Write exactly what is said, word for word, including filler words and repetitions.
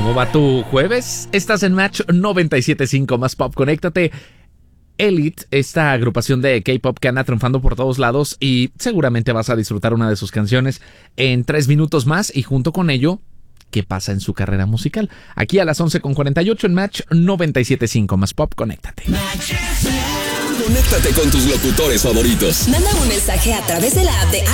¿Cómo va tu jueves? Estás en Match noventa y siete punto cinco más Pop. Conéctate. Elite, esta agrupación de K-pop que anda triunfando por todos lados, y seguramente vas a disfrutar una de sus canciones en tres minutos más, y junto con ello, ¿qué pasa en su carrera musical? Aquí a las once con cuarenta y ocho en Match noventa y siete punto cinco más Pop. Conéctate. Conéctate con tus locutores favoritos. Manda un mensaje a través de la app de